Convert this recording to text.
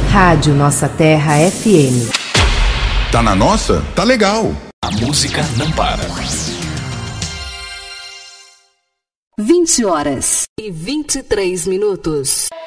Rádio Nossa Terra FM. Tá na nossa? Tá legal. A música não para. 20h23.